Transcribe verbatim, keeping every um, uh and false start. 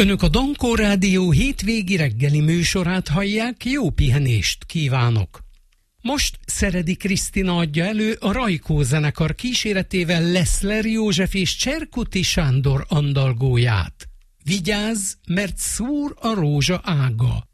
Önök a Dankó Rádió hétvégi reggeli műsorát hallják, jó pihenést kívánok! Most Szeredi Krisztina adja elő a Rajkó zenekar kíséretével Leszler József és Cserkuti Sándor andalgóját. Vigyázz, mert szúr a rózsa ága!